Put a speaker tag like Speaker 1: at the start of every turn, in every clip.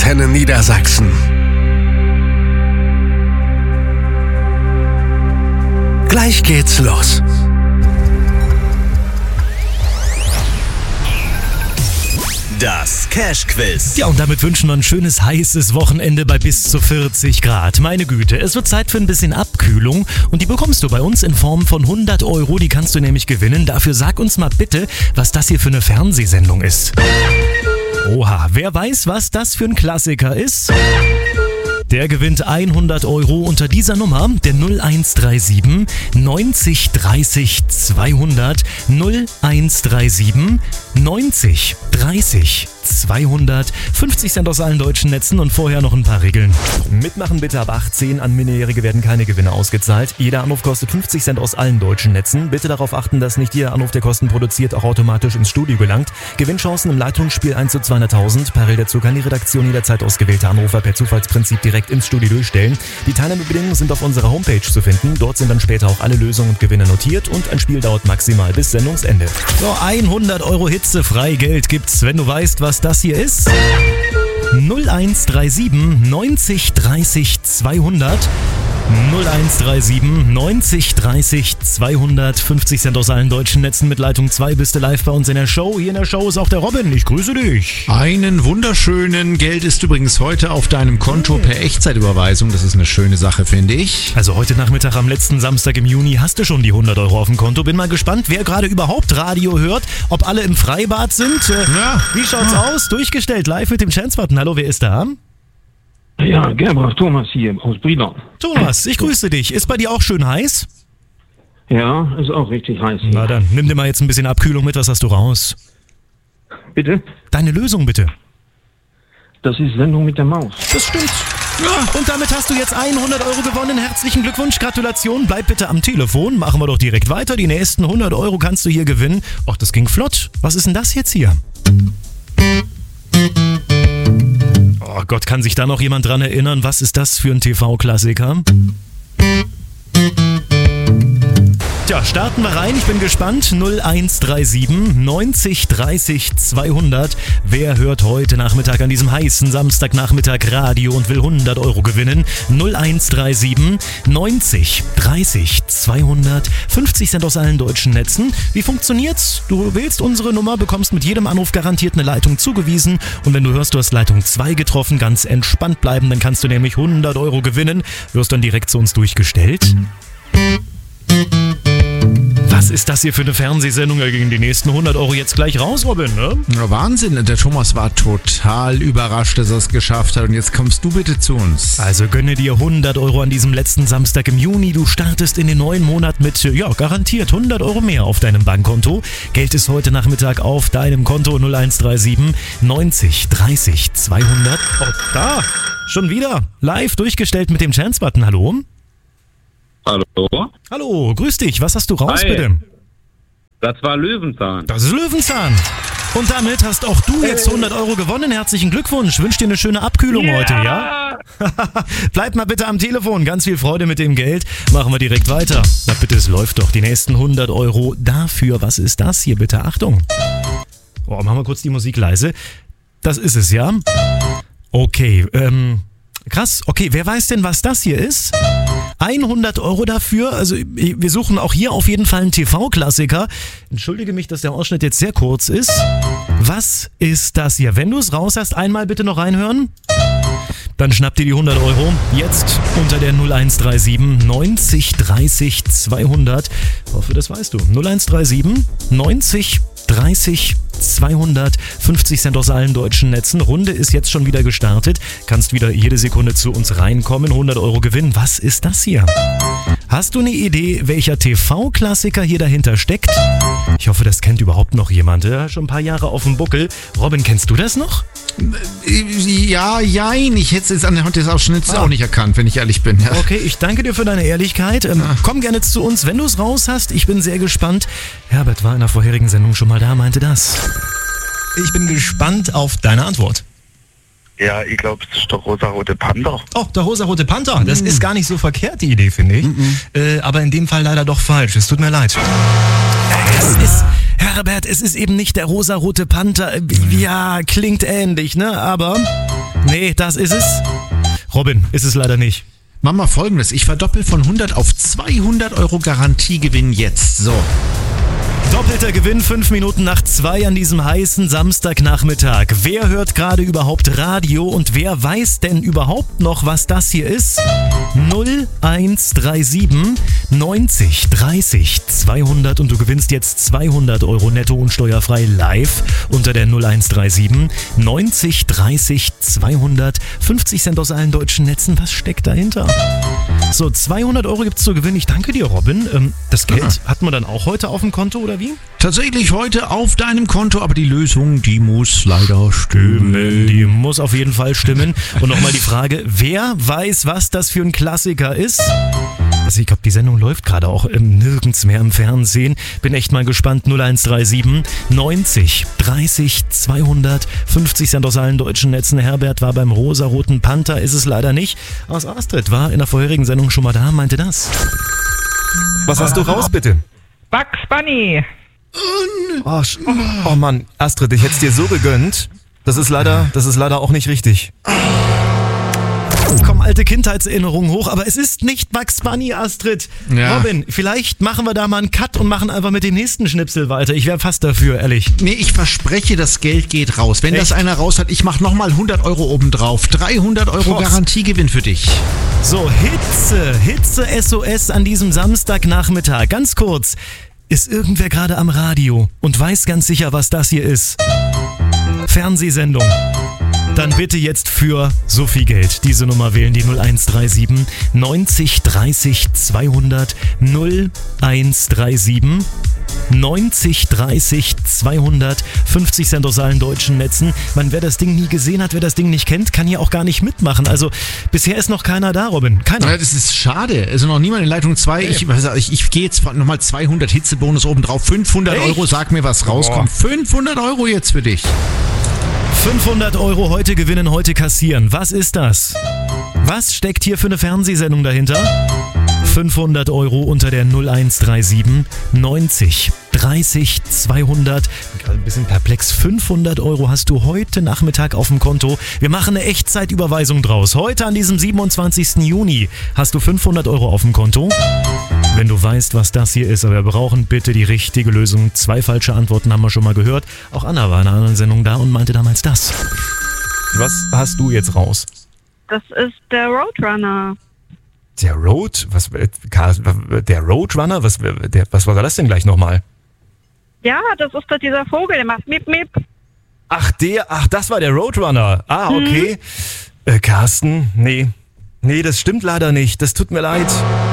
Speaker 1: Antenne Niedersachsen. Gleich geht's los.
Speaker 2: Das Cash-Quiz.
Speaker 3: Ja, und damit wünschen wir ein schönes, heißes Wochenende bei bis zu 40 Grad. Meine Güte, es wird Zeit für ein bisschen Abkühlung und die bekommst du bei uns in Form von 100 Euro. Die kannst du nämlich gewinnen. Dafür sag uns mal bitte, was das hier für eine Fernsehsendung ist. Oha, wer weiß, was das für ein Klassiker ist? Der gewinnt 100 Euro unter dieser Nummer, der 0137 90 30 200 0137 90 30 200. 50 Cent aus allen deutschen Netzen und vorher noch ein paar Regeln. Mitmachen bitte ab 18, an Minderjährige werden keine Gewinne ausgezahlt. Jeder Anruf kostet 50 Cent aus allen deutschen Netzen. Bitte darauf achten, dass nicht jeder Anruf, der Kosten produziert, auch automatisch ins Studio gelangt. Gewinnchancen im Leitungsspiel 1 zu 200.000. Parallel dazu kann die Redaktion jederzeit ausgewählte Anrufer per Zufallsprinzip direkt ins Studio durchstellen. Die Teilnahmebedingungen sind auf unserer Homepage zu finden. Dort sind dann später auch alle Lösungen und Gewinne notiert und ein Spiel dauert maximal bis Sendungsende. So, 100 Euro Hitzefreigeld gibt's, wenn du weißt, was das hier ist. 0137 90 30 200 0137 90 30 200. 50 Cent aus allen deutschen Netzen mit Leitung 2 bist du live bei uns in der Show. Hier in der Show ist auch der Robin. Ich grüße dich.
Speaker 4: Einen wunderschönen Geld ist übrigens heute auf deinem Konto per Echtzeitüberweisung. Das ist eine schöne Sache, finde ich.
Speaker 3: Also heute Nachmittag am letzten Samstag im Juni hast du schon die 100 Euro auf dem Konto. Bin mal gespannt, wer gerade überhaupt Radio hört. Ob alle im Freibad sind. Wie schaut's aus? Durchgestellt live mit dem Chance-Button. Hallo, wer ist da?
Speaker 5: Ja, Gerbert, Thomas hier aus Brilon.
Speaker 3: Thomas, ich grüße dich. Ist bei dir auch schön heiß?
Speaker 5: Ja, ist auch richtig heiß hier.
Speaker 3: Na dann, nimm dir mal jetzt ein bisschen Abkühlung mit. Was hast du raus?
Speaker 5: Bitte?
Speaker 3: Deine Lösung bitte.
Speaker 5: Das ist Sendung mit der Maus.
Speaker 3: Das stimmt. Ja, und damit hast du jetzt 100 Euro gewonnen. Herzlichen Glückwunsch, Gratulation. Bleib bitte am Telefon. Machen wir doch direkt weiter. Die nächsten 100 Euro kannst du hier gewinnen. Och, das ging flott. Was ist denn das jetzt hier? Oh Gott, kann sich da noch jemand dran erinnern? Was ist das für ein TV-Klassiker? Tja, starten wir rein. Ich bin gespannt. 0137 90 30 200. Wer hört heute Nachmittag an diesem heißen Samstagnachmittag Radio und will 100 Euro gewinnen? 0137 90 30 200. 50 Cent aus allen deutschen Netzen. Wie funktioniert's? Du wählst unsere Nummer, bekommst mit jedem Anruf garantiert eine Leitung zugewiesen. Und wenn du hörst, du hast Leitung 2 getroffen, ganz entspannt bleiben, dann kannst du nämlich 100 Euro gewinnen. Wirst dann direkt zu uns durchgestellt. Was ist das hier für eine Fernsehsendung? Ja, gegen die nächsten 100 Euro jetzt gleich raus, Robin, ne?
Speaker 4: Ja, Wahnsinn, der Thomas war total überrascht, dass er es geschafft hat. Und jetzt kommst du bitte zu uns.
Speaker 3: Also gönne dir 100 Euro an diesem letzten Samstag im Juni. Du startest in den neuen Monat mit, ja, garantiert 100 Euro mehr auf deinem Bankkonto. Geld ist heute Nachmittag auf deinem Konto 0137 90 30 200. Oh, da, schon wieder live durchgestellt mit dem Chance-Button. Hallo?
Speaker 6: Hallo?
Speaker 3: Hallo, grüß dich. Was hast du raus,
Speaker 6: Hi.
Speaker 3: bitte?
Speaker 6: Das war Löwenzahn.
Speaker 3: Das ist Löwenzahn. Und damit hast auch du jetzt 100 Euro gewonnen. Herzlichen Glückwunsch. Wünsch dir eine schöne Abkühlung heute, ja? Bleib mal bitte am Telefon. Ganz viel Freude mit dem Geld. Machen wir direkt weiter. Na bitte, es läuft doch. Die nächsten 100 Euro dafür. Was ist das hier bitte? Achtung. Oh, machen wir kurz die Musik leise. Das ist es, ja? Okay, krass. Okay, wer weiß denn, was das hier ist? 100 Euro dafür, also wir suchen auch hier auf jeden Fall einen TV-Klassiker. Entschuldige mich, dass der Ausschnitt jetzt sehr kurz ist. Was ist das hier? Wenn du es raus hast, einmal bitte noch reinhören. Dann schnapp dir die 100 Euro. Jetzt unter der 0137 90 30 200. Ich hoffe, das weißt du. 0137 90 30 200. 50 Cent aus allen deutschen Netzen. Runde ist jetzt schon wieder gestartet. Kannst wieder jede Sekunde zu uns reinkommen. 100 Euro Gewinn. Was ist das hier? Hast du eine Idee, welcher TV-Klassiker hier dahinter steckt? Ich hoffe, das kennt überhaupt noch jemand. Ja, schon ein paar Jahre auf dem Buckel. Robin, kennst du das noch?
Speaker 4: Ja, jein. Ich hätte es jetzt anhand des Ausschnitts auch nicht erkannt, wenn ich ehrlich bin. Ja.
Speaker 3: Okay, ich danke dir für deine Ehrlichkeit. Komm gerne zu uns, wenn du es raus hast. Ich bin sehr gespannt. Herbert war in der vorherigen Sendung schon mal da, meinte das.
Speaker 7: Ich bin gespannt auf deine Antwort.
Speaker 8: Ja, ich glaube, es ist der rosa-rote Panther.
Speaker 7: Oh, der rosa-rote Panther. Das ist gar nicht so verkehrt, die Idee, finde ich. Aber in dem Fall leider doch falsch. Es tut mir leid.
Speaker 3: Herbert, es ist eben nicht der rosa-rote Panther. Ja, klingt ähnlich, ne? Aber Nee, das ist es. Robin, ist es leider nicht.
Speaker 4: Mach mal Folgendes. Ich verdoppel von 100 auf 200 Euro Garantiegewinn jetzt. So.
Speaker 3: Doppelter Gewinn, 5 Minuten nach 2 an diesem heißen Samstagnachmittag. Wer hört gerade überhaupt Radio und wer weiß denn überhaupt noch, was das hier ist? 0137 90 30 200 und du gewinnst jetzt 200 Euro netto und steuerfrei live unter der 0137 90 30 200. 50 Cent aus allen deutschen Netzen. Was steckt dahinter? So, 200 Euro gibt's zu gewinnen. Ich danke dir, Robin. Das Geld hat man dann auch heute auf dem Konto oder wie?
Speaker 4: Tatsächlich heute auf deinem Konto, aber die Lösung, die muss leider stimmen.
Speaker 3: Die muss auf jeden Fall stimmen. Und nochmal die Frage, wer weiß, was das für ein Klassiker ist? Also ich glaube, die Sendung läuft gerade auch nirgends mehr im Fernsehen. Bin echt mal gespannt. 0137 90 30 200. 50 Cent aus allen deutschen Netzen. Herbert war beim rosaroten Panther, ist es leider nicht. Aus Astrid war in der vorherigen Sendung schon mal da, meinte das. Was hast du raus, bitte?
Speaker 9: Bugs Bunny.
Speaker 3: Oh Mann, Astrid, ich hätte es dir so gegönnt. Das ist leider auch nicht richtig. Kommen alte Kindheitserinnerungen hoch, aber es ist nicht Bugs Bunny, Astrid.
Speaker 4: Ja.
Speaker 3: Robin, vielleicht machen wir da mal einen Cut und machen einfach mit dem nächsten Schnipsel weiter. Ich wäre fast dafür, ehrlich.
Speaker 4: Nee, ich verspreche, das Geld geht raus. Wenn das einer raus hat, ich mache nochmal 100 Euro obendrauf. 300 Euro Garantiegewinn für dich.
Speaker 3: So, Hitze SOS an diesem Samstagnachmittag. Ganz kurz, ist irgendwer gerade am Radio und weiß ganz sicher, was das hier ist? Fernsehsendung. Dann bitte jetzt für so viel Geld diese Nummer wählen, die 0137 90 30 200 0137 90 30 200 50 Cent aus allen deutschen Netzen. Wer das Ding nie gesehen hat, wer das Ding nicht kennt, kann hier auch gar nicht mitmachen. Also bisher ist noch keiner da, Robin. Keiner.
Speaker 4: Ja, das ist schade. Also noch niemand in Leitung 2. Ich gehe jetzt nochmal 200 Hitzebonus obendrauf. 500 Euro, sag mir, was rauskommt. 500 Euro jetzt für dich.
Speaker 3: 500 Euro heute gewinnen, heute kassieren. Was ist das? Was steckt hier für eine Fernsehsendung dahinter? 500 Euro unter der 0137 90 30 200. Gerade ein bisschen perplex. 500 Euro hast du heute Nachmittag auf dem Konto. Wir machen eine Echtzeitüberweisung draus. Heute an diesem 27. Juni hast du 500 Euro auf dem Konto. Wenn du weißt, was das hier ist, aber wir brauchen bitte die richtige Lösung. 2 falsche Antworten haben wir schon mal gehört. Auch Anna war in einer anderen Sendung da und meinte damals das. Was hast du jetzt raus?
Speaker 9: Das ist der Roadrunner.
Speaker 3: Der Roadrunner? Was war das denn gleich nochmal?
Speaker 9: Ja, das ist doch dieser Vogel, der macht Mip Mip.
Speaker 3: Ach, das war der Roadrunner. Ah, okay. Carsten, nee, das stimmt leider nicht. Das tut mir leid.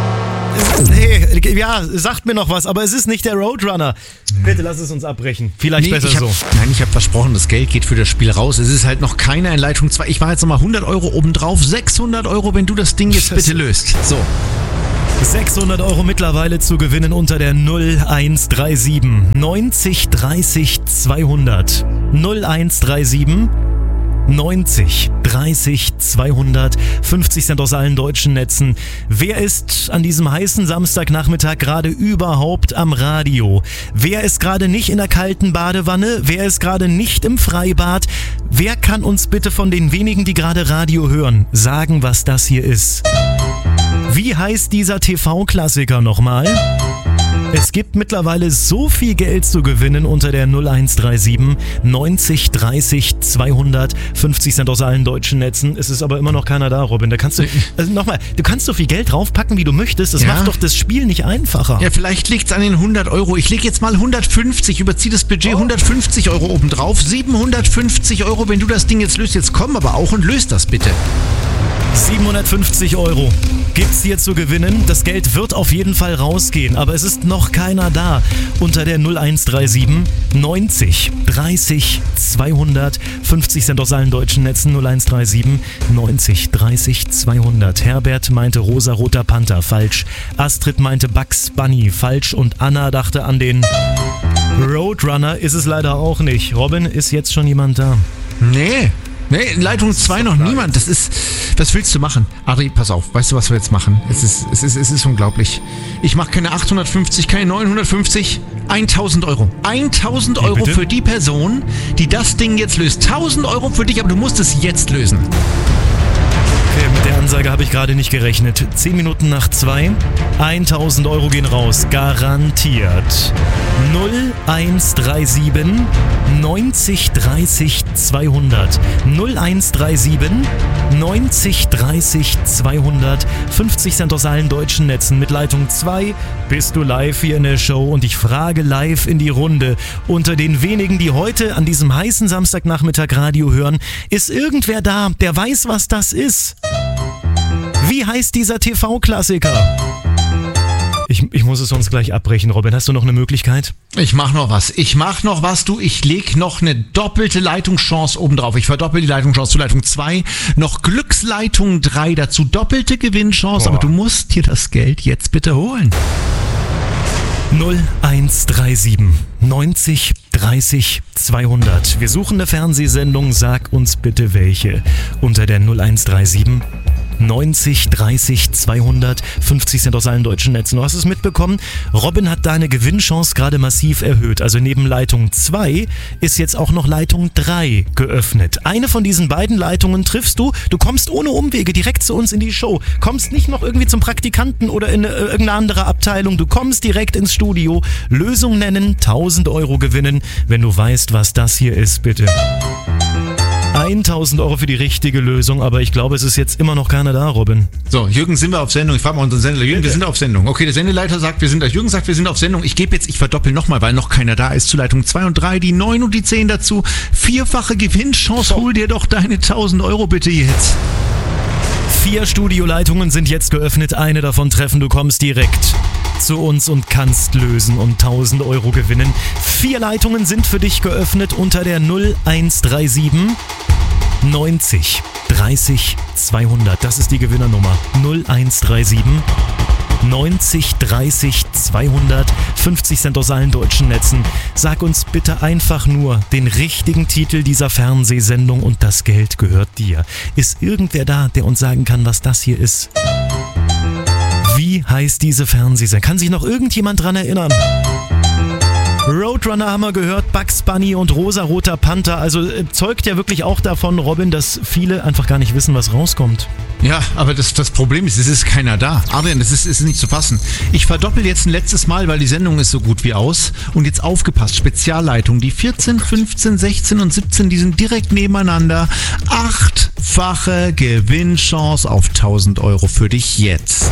Speaker 3: Ja, sagt mir noch was, aber es ist nicht der Roadrunner. Bitte lass es uns abbrechen. Vielleicht besser so.
Speaker 4: Nein, ich habe versprochen, das Geld geht für das Spiel raus. Es ist halt noch keiner in Leitung 2. Ich mache jetzt nochmal 100 Euro obendrauf. 600 Euro, wenn du das Ding jetzt bitte löst. So.
Speaker 3: 600 Euro mittlerweile zu gewinnen unter der 0137 90 30 200. 0137 90 30 200. 50 Cent aus allen deutschen Netzen. Wer ist an diesem heißen Samstagnachmittag gerade überhaupt am Radio? Wer ist gerade nicht in der kalten Badewanne? Wer ist gerade nicht im Freibad? Wer kann uns bitte von den wenigen, die gerade Radio hören, sagen, was das hier ist? Wie heißt dieser TV-Klassiker nochmal? Es gibt mittlerweile so viel Geld zu gewinnen unter der 0137 90 30 200. 50 Cent aus allen deutschen Netzen. Es ist aber immer noch keiner da, Robin. Da kannst du, du kannst so viel Geld draufpacken, wie du möchtest. Das macht doch das Spiel nicht einfacher.
Speaker 4: Ja, vielleicht liegt's an den 100 Euro. Ich leg jetzt mal 150, überzieh das Budget, 150 Euro obendrauf. 750 Euro, wenn du das Ding jetzt löst. Jetzt komm aber auch und löst das bitte.
Speaker 3: 750 Euro gibt's hier zu gewinnen. Das Geld wird auf jeden Fall rausgehen, aber es ist noch keiner da. Unter der 0137 90 30 200. 50 Cent aus allen deutschen Netzen. 0137 90 30 200. Herbert meinte rosaroter Panther, falsch. Astrid meinte Bugs Bunny, falsch. Und Anna dachte an den Roadrunner, ist es leider auch nicht. Robin, ist jetzt schon jemand da?
Speaker 4: Nee. Nee, in Leitung 2 noch niemand. Was willst du machen? Adri, pass auf. Weißt du, was wir jetzt machen? Es ist unglaublich. Ich mache keine 850, keine 950. 1000 Euro. 1000 Euro für die Person, die das Ding jetzt löst. 1000 Euro für dich, aber du musst es jetzt lösen.
Speaker 3: Okay, mit der Ansage habe ich gerade nicht gerechnet. 10 Minuten nach 2. 1000 Euro gehen raus. Garantiert. 0137 90 30 200. 0137 90 30 200. 50 Cent aus allen deutschen Netzen. Mit Leitung 2 bist du live hier in der Show und ich frage live in die Runde. Unter den wenigen, die heute an diesem heißen Samstagnachmittag Radio hören, ist irgendwer da, der weiß, was das ist? Wie heißt dieser TV-Klassiker? Ich muss es sonst gleich abbrechen. Robin, hast du noch eine Möglichkeit?
Speaker 4: Ich mach noch was, du. Ich leg noch eine doppelte Leitungschance obendrauf. Ich verdoppel die Leitungschance zu Leitung 2. Noch Glücksleitung 3 dazu. Doppelte Gewinnchance. Aber du musst dir das Geld jetzt bitte holen.
Speaker 3: 0137 90 30 200. Wir suchen eine Fernsehsendung. Sag uns bitte welche. Unter der 0137 90 30 200, 50 Cent aus allen deutschen Netzen. Du hast es mitbekommen, Robin hat deine Gewinnchance gerade massiv erhöht. Also neben Leitung 2 ist jetzt auch noch Leitung 3 geöffnet. Eine von diesen beiden Leitungen triffst du. Du kommst ohne Umwege direkt zu uns in die Show. Kommst nicht noch irgendwie zum Praktikanten oder in irgendeine andere Abteilung. Du kommst direkt ins Studio. Lösung nennen, 1000 Euro gewinnen. Wenn du weißt, was das hier ist, bitte. 1000 Euro für die richtige Lösung, aber ich glaube, es ist jetzt immer noch keiner da, Robin.
Speaker 4: So, Jürgen, sind wir auf Sendung? Ich frage mal unseren Sender. Jürgen, wir sind auf Sendung. Okay, der Sendeleiter sagt, Jürgen sagt, wir sind auf Sendung. Ich verdoppel nochmal, weil noch keiner da ist, zu Leitung 2 und 3, die 9 und die 10 dazu. 4-fache Gewinnchance, hol dir doch deine 1000 Euro bitte jetzt.
Speaker 3: 4 Studioleitungen sind jetzt geöffnet, eine davon treffen, du kommst direkt zu uns und kannst lösen und 1000 Euro gewinnen. 4 Leitungen sind für dich geöffnet unter der 0137 90 30 200. Das ist die Gewinnernummer. 0137 90 30 200. 50 Cent aus allen deutschen Netzen. Sag uns bitte einfach nur den richtigen Titel dieser Fernsehsendung und das Geld gehört dir. Ist irgendwer da, der uns sagen kann, was das hier ist? Wie heißt diese Fernsehsendung? Kann sich noch irgendjemand dran erinnern? Roadrunner haben wir gehört, Bugs Bunny und Rosa-Roter Panther. Also zeugt ja wirklich auch davon, Robin, dass viele einfach gar nicht wissen, was rauskommt.
Speaker 4: Ja, aber das Problem ist, es ist keiner da. Adrian, es ist nicht zu fassen. Ich verdoppel jetzt ein letztes Mal, weil die Sendung ist so gut wie aus. Und jetzt aufgepasst, Spezialleitung. Die 14, 15, 16 und 17, die sind direkt nebeneinander. 8-fache Gewinnchance auf 1000 Euro für dich jetzt.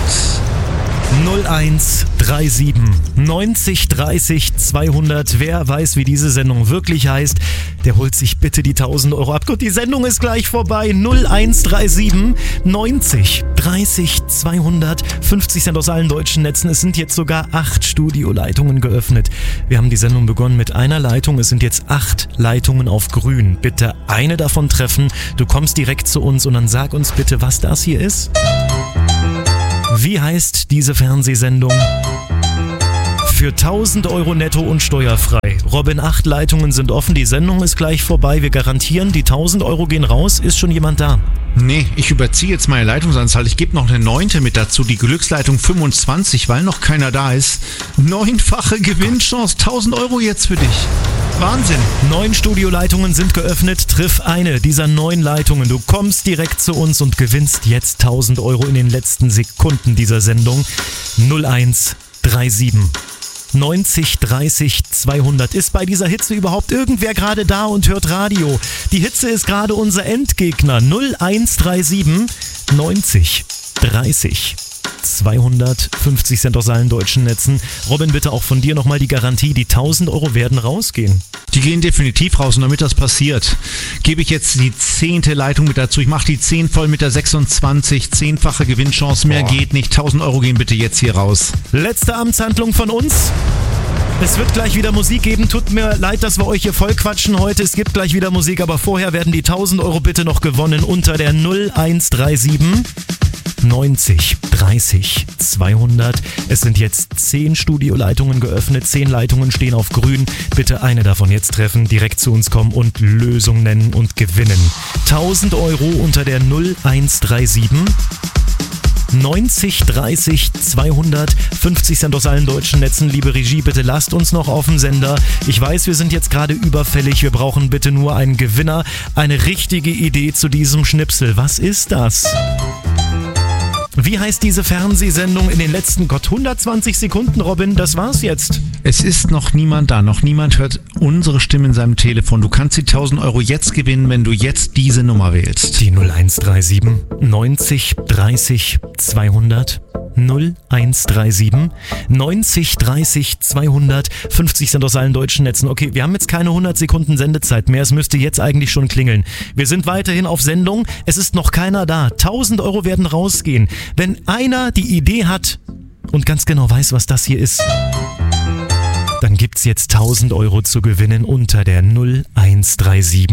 Speaker 3: 0137 90 30 200. Wer weiß, wie diese Sendung wirklich heißt, der holt sich bitte die 1000 Euro ab. Gut, die Sendung ist gleich vorbei. 0137 90 30 200. 50 Cent aus allen deutschen Netzen. Es sind jetzt sogar 8 Studioleitungen geöffnet. Wir haben die Sendung begonnen mit einer Leitung. Es sind jetzt 8 Leitungen auf grün. Bitte eine davon treffen. Du kommst direkt zu uns und dann sag uns bitte, was das hier ist. Wie heißt diese Fernsehsendung? Für 1000 Euro netto und steuerfrei. Robin, 8 Leitungen sind offen, die Sendung ist gleich vorbei. Wir garantieren, die 1000 Euro gehen raus. Ist schon jemand da?
Speaker 4: Nee, ich überziehe jetzt meine Leitungsanzahl. Ich gebe noch eine 9. mit dazu, die Glücksleitung 25, weil noch keiner da ist. 9-fache Gewinnchance, 1000 Euro jetzt für dich. Wahnsinn.
Speaker 3: 9 Studioleitungen sind geöffnet. Triff eine dieser 9 Leitungen. Du kommst direkt zu uns und gewinnst jetzt 1000 Euro in den letzten Sekunden dieser Sendung. 0137 90 30 200. Ist bei dieser Hitze überhaupt irgendwer gerade da und hört Radio? Die Hitze ist gerade unser Endgegner. 0137 90 30 250 Cent aus allen deutschen Netzen. Robin, bitte auch von dir nochmal die Garantie, die 1000 Euro werden rausgehen.
Speaker 4: Die gehen definitiv raus und damit das passiert, gebe ich jetzt die 10. Leitung mit dazu. Ich mache die 10 voll mit der 26, 10-fache Gewinnchance, mehr geht nicht. 1000 Euro gehen bitte jetzt hier raus.
Speaker 3: Letzte Amtshandlung von uns. Es wird gleich wieder Musik geben. Tut mir leid, dass wir euch hier voll quatschen heute. Es gibt gleich wieder Musik, aber vorher werden die 1000 Euro bitte noch gewonnen unter der 0137 90 30 200. Es sind jetzt 10 Studioleitungen geöffnet, 10 Leitungen stehen auf grün. Bitte eine davon jetzt treffen, direkt zu uns kommen und Lösung nennen und gewinnen. 1000 Euro unter der 0137 90 30 200, 50 Cent aus allen deutschen Netzen. Liebe Regie, bitte lasst uns noch auf dem Sender. Ich weiß, wir sind jetzt gerade überfällig. Wir brauchen bitte nur einen Gewinner, eine richtige Idee zu diesem Schnipsel. Was ist das? Wie heißt diese Fernsehsendung in den letzten 120 Sekunden, Robin? Das war's jetzt.
Speaker 4: Es ist noch niemand da, noch niemand hört unsere Stimme in seinem Telefon. Du kannst die 1000 Euro jetzt gewinnen, wenn du jetzt diese Nummer wählst.
Speaker 3: Die 0137 90 30 200. 0137 90 30 200, 50 Cent aus allen deutschen Netzen. Okay, wir haben jetzt keine 100 Sekunden Sendezeit mehr. Es müsste jetzt eigentlich schon klingeln. Wir sind weiterhin auf Sendung. Es ist noch keiner da. 1000 Euro werden rausgehen. Wenn einer die Idee hat und ganz genau weiß, was das hier ist, dann gibt's jetzt 1000 Euro zu gewinnen unter der 0137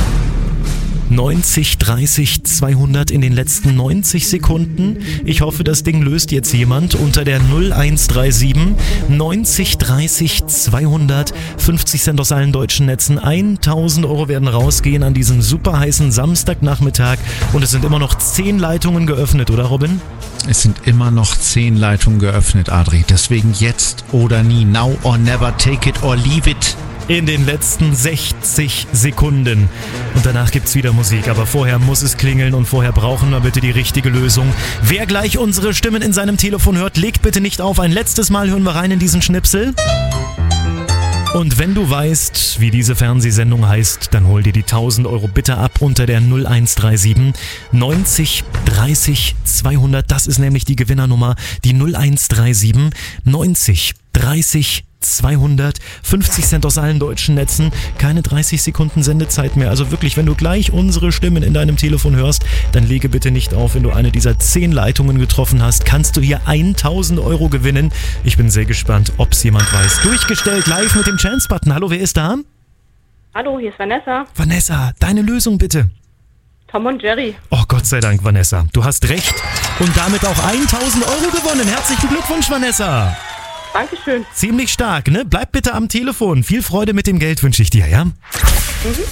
Speaker 3: 90 30 200 in den letzten 90 Sekunden. Ich hoffe, das Ding löst jetzt jemand unter der 0137 90 30 200, 50 Cent aus allen deutschen Netzen. 1000 Euro werden rausgehen an diesem super heißen Samstagnachmittag und es sind immer noch 10 Leitungen geöffnet, oder Robin?
Speaker 4: Es sind immer noch 10 Leitungen geöffnet, Adri. Deswegen jetzt oder nie. Now or never, take it or leave it.
Speaker 3: In den letzten 60 Sekunden. Und danach gibt's wieder Musik, aber vorher muss es klingeln und vorher brauchen wir bitte die richtige Lösung. Wer gleich unsere Stimmen in seinem Telefon hört, legt bitte nicht auf. Ein letztes Mal hören wir rein in diesen Schnipsel. Und wenn du weißt, wie diese Fernsehsendung heißt, dann hol dir die 1000 Euro bitte ab unter der 0137 90 30 200. Das ist nämlich die Gewinnernummer, die 0137 90 30 200, 50 Cent aus allen deutschen Netzen, keine 30 Sekunden Sendezeit mehr. Also wirklich, wenn du gleich unsere Stimmen in deinem Telefon hörst, dann lege bitte nicht auf. Wenn du eine dieser 10 Leitungen getroffen hast, kannst du hier 1000 Euro gewinnen. Ich bin sehr gespannt, ob es jemand weiß. Durchgestellt live mit dem Chance-Button. Hallo, wer ist da?
Speaker 9: Hallo, hier ist Vanessa.
Speaker 3: Vanessa, deine Lösung bitte.
Speaker 9: Tom und Jerry.
Speaker 3: Oh, Gott sei Dank, Vanessa. Du hast recht. Und damit auch 1000 Euro gewonnen. Herzlichen Glückwunsch, Vanessa.
Speaker 9: Dankeschön.
Speaker 3: Ziemlich stark, ne? Bleib bitte am Telefon. Viel Freude mit dem Geld wünsche ich dir, ja?